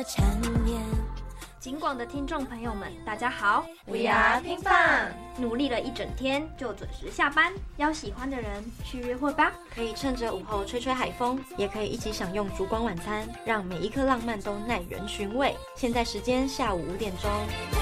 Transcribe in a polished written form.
缠绵。 警广的听众朋友们，大家好 ，We are 拼饭， 努力了一整天就准时下班，邀喜欢的人去约会吧。 可以趁着午后吹吹海风，也可以一起享用烛光晚餐，让每一刻浪漫都耐人寻味。现在时间下午5点钟。